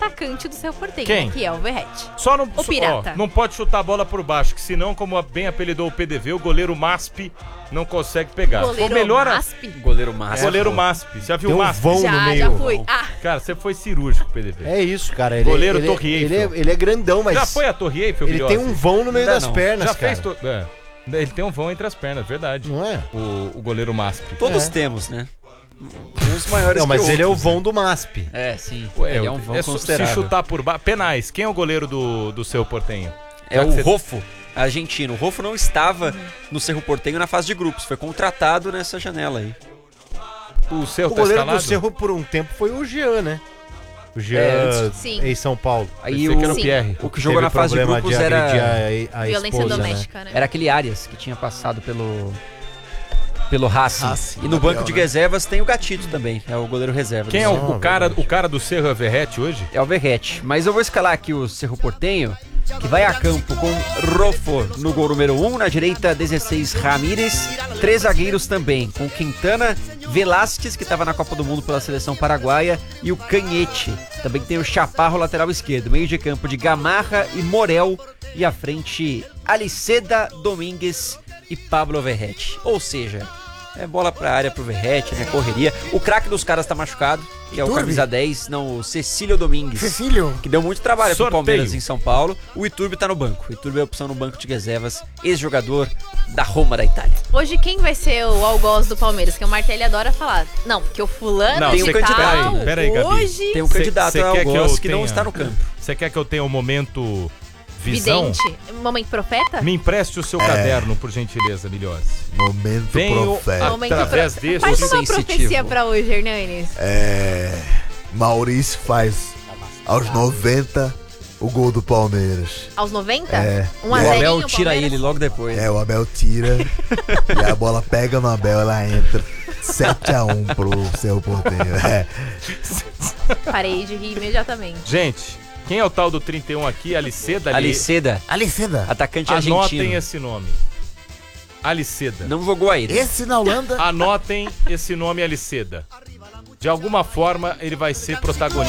atacante do Cerro Porteño, Quem? que é o Verratti. Só não, O Pirata. não pode chutar a bola por baixo, que senão, como bem apelidou o PDV, o goleiro Maspi não consegue pegar. Goleiro Foi melhor Maspi? Goleiro massa. Goleiro Maspi. Já viu Tem o um Maspi? vão no Já meio. fui. Ah, Cara, você foi cirúrgico, PDV. É isso, cara. Goleiro ele, Torre Eiffel. ele é grandão, mas Já foi a Torre Eiffel, ele tem um vão no meio Ainda das não. pernas, Já cara. fez... Ele tem um vão entre as pernas, verdade. Não é? O goleiro Maspi. Todos temos, né? Uns maiores Não, mas que ele é o outros, vão do MASP. É, sim. Ué, ele é um vão se considerável. chutar por baixo... Penais, quem é o goleiro do Cerro Porteño? É Já o que você- Rofo, argentino. O Rofo não estava no Cerro Porteño na fase de grupos. Foi contratado nessa janela aí. O Cerro O tá goleiro escalado? do Cerro por um tempo foi o Jean, né? O Jean sim. em São Paulo. Aí Pensei que era o Sim. Pierre. o que jogou na fase de problema grupos agredir era... a violência esposa, doméstica, né? Era aquele Arias que tinha passado pelo Racing. Racing, E no Gabriel, banco de né? reservas tem o Gatito também, é o goleiro reserva. Quem do é Cerro. o cara do Cerro Verratti hoje? É o Verratti. Mas eu vou escalar aqui o Cerro Porteño, que vai a campo com Rofo no gol número 1, na direita 16 Ramírez, 3 zagueiros também, com Quintana, Velásquez, que estava na Copa do Mundo pela seleção paraguaia, e o Canhete. Também tem o Chaparro, lateral esquerdo, meio de campo de Gamarra e Morel, e à frente Aliceda, Domingues e Pablo Verratti. Ou seja, é bola pra área pro Verratti, né, correria. O craque dos caras tá machucado, que é o Iturbe? camisa 10, não, o Cecílio Domingues. Cecílio. Que deu muito trabalho Sorteio. pro Palmeiras em São Paulo. O Iturbe tá no banco. O Iturbe é a opção no banco de reservas, ex-jogador da Roma da Itália. Hoje quem vai ser o algoz do Palmeiras? Que o Martelli adora falar. Não, porque o fulano Não, tem um e candidato, tal, né? Pera aí, Gabi. hoje... Tem um Cê- candidato cê ao quer que algoz eu que não tenha- está no campo. Você quer que eu tenha um momento visão? Vidente. Momento profeta? Me empreste o seu caderno, por gentileza, Milhose. Momento Venho profeta. Momento através pro- desse... Faz uma sensitivo. profecia pra hoje, Hernanes. Maurício faz aos 90 o gol do Palmeiras. Aos 90? É. Um O a zerinho, Abel tira Palmeiras? ele logo depois. O Abel tira e a bola pega no Abel, ela entra 7-1 pro Cerro Porteño. Parei de rir imediatamente. Gente, quem é o tal do 31 aqui? Aliceda? Aliceda, Aliceda, atacante Anotem argentino. esse nome. Aliceda. Não jogou aí. esse na Holanda. Anotem esse nome, Aliceda. De alguma forma, ele vai ser protagonista.